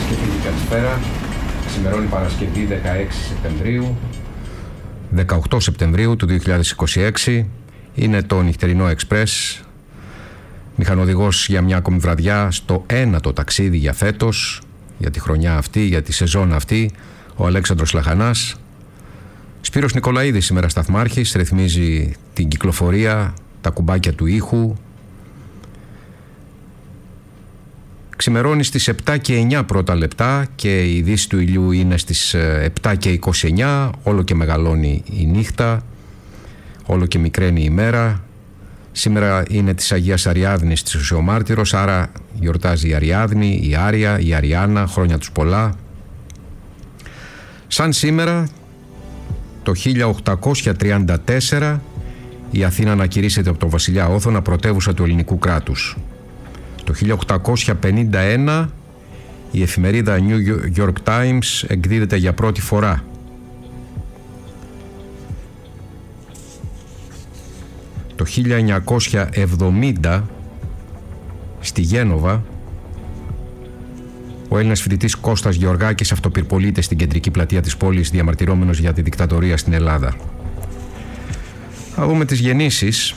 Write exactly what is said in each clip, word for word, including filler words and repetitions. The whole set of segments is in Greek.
και φίλοι, καλησπέρα. Σημερώνει Παρασκευή δεκαέξι Σεπτεμβρίου. δεκαοκτώ Σεπτεμβρίου του δύο χιλιάδες είκοσι έξι. Είναι το νυχτερινό Express. Μηχανοδηγός για μια ακόμη βραδιά στο ένατο ταξίδι για φέτος, για τη χρονιά αυτή, για τη σεζόν αυτή, ο Αλέξανδρος Λαχανάς. Σπύρος Νικολαίδης σήμερα σταθμάρχης, ρυθμίζει την κυκλοφορία, τα κουμπάκια του ήχου. Ξημερώνει στις επτά και εννιά πρώτα λεπτά και η δύση του ηλιού είναι στις επτά και είκοσι εννιά. Όλο και μεγαλώνει η νύχτα, όλο και μικραίνει η μέρα. Σήμερα είναι της Αγίας Αριάδνης της Οσιομάρτυρος, άρα γιορτάζει η Αριάδνη, η Άρια, η Αριάννα, χρόνια τους πολλά. Σαν σήμερα, το χίλια οκτακόσια τριάντα τέσσερα, η Αθήνα ανακηρύσσεται από τον βασιλιά Όθωνα πρωτεύουσα του ελληνικού κράτους. Το χίλια οκτακόσια πενήντα ένα η εφημερίδα New York Times εκδίδεται για πρώτη φορά. Το χίλια εννιακόσια εβδομήντα στη Γένοβα ο Έλληνας φοιτητής Κώστας Γεωργάκης αυτοπυρπολείται στην κεντρική πλατεία της πόλης διαμαρτυρόμενος για τη δικτατορία στην Ελλάδα. Θα δούμε τις γεννήσεις.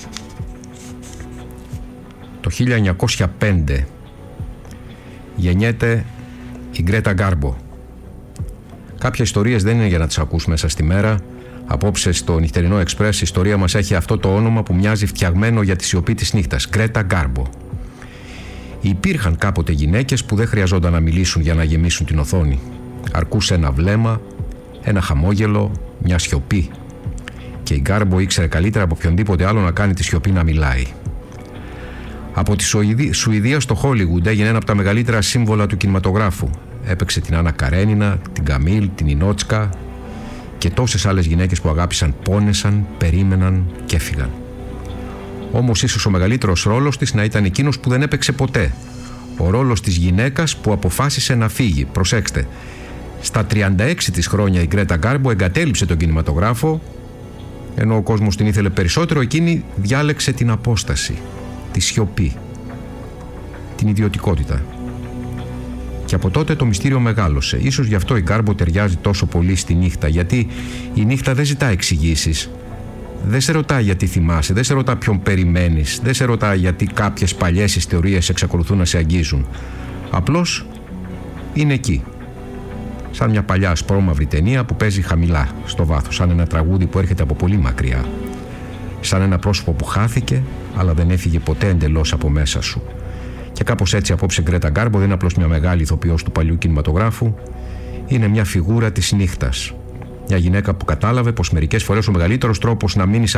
Το χίλια εννιακόσια πέντε γεννιέται η Γκρέτα Γκάρμπο. Κάποιες ιστορίες δεν είναι για να τις ακούς μέσα στη μέρα. Απόψε στο νυχτερινό Express η ιστορία μας έχει αυτό το όνομα που μοιάζει φτιαγμένο για τη σιωπή της νύχτας. Γκρέτα Γκάρμπο. Υπήρχαν κάποτε γυναίκες που δεν χρειαζόταν να μιλήσουν για να γεμίσουν την οθόνη. Αρκούσε ένα βλέμμα, ένα χαμόγελο, μια σιωπή. Και η Γκάρμπο ήξερε καλύτερα από οποιονδήποτε άλλο να κάνει τη σιωπή να μιλάει. Από τη Σουηδία στο Χόλιγουντ έγινε ένα από τα μεγαλύτερα σύμβολα του κινηματογράφου. Έπαιξε την Άννα Καρένινα, την Καμίλ, την Ινότσκα και τόσες άλλες γυναίκες που αγάπησαν, πόνεσαν, περίμεναν και έφυγαν. Όμως ίσως ο μεγαλύτερος ρόλος της να ήταν εκείνος που δεν έπαιξε ποτέ. Ο ρόλος της γυναίκας που αποφάσισε να φύγει. Προσέξτε, στα τριάντα έξι της χρόνια η Γκρέτα Γκάρμπο εγκατέλειψε τον κινηματογράφο, ενώ ο κόσμος την ήθελε περισσότερο, εκείνη διάλεξε την απόσταση, τη σιωπή, την ιδιωτικότητα. Και από τότε το μυστήριο μεγάλωσε. Ίσως γι' αυτό η Γκάρμπο ταιριάζει τόσο πολύ στη νύχτα, γιατί η νύχτα δεν ζητά εξηγήσεις. Δεν σε ρωτά γιατί θυμάσαι, δεν σε ρωτά ποιον περιμένεις, δεν σε ρωτά γιατί κάποιες παλιές ιστορίες εξακολουθούν να σε αγγίζουν. Απλώς είναι εκεί. Σαν μια παλιά ασπρόμαυρη ταινία που παίζει χαμηλά στο βάθος, σαν ένα τραγούδι που έρχεται από πολύ μακριά. Σαν ένα πρόσωπο που χάθηκε, αλλά δεν έφυγε ποτέ εντελώς από μέσα σου. Και κάπως έτσι απόψε Γκρέτα Γκάρμπο δεν είναι απλώς μια μεγάλη ηθοποιός του παλιού κινηματογράφου, είναι μια φιγούρα της νύχτας. Μια γυναίκα που κατάλαβε πως μερικές φορές ο μεγαλύτερος τρόπος να μείνεις